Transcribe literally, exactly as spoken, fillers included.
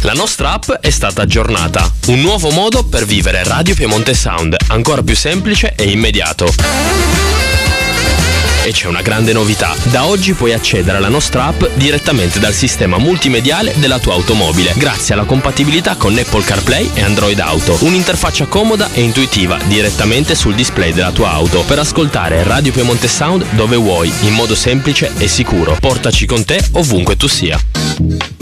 La nostra app è stata aggiornata, un nuovo modo per vivere Radio Piemonte Sound, ancora più semplice e immediato. E c'è una grande novità: da oggi puoi accedere alla nostra app direttamente dal sistema multimediale della tua automobile, grazie alla compatibilità con Apple CarPlay e Android Auto. Un'interfaccia comoda e intuitiva direttamente sul display della tua auto, per ascoltare Radio Piemonte Sound dove vuoi, in modo semplice e sicuro. Portaci con te ovunque tu sia.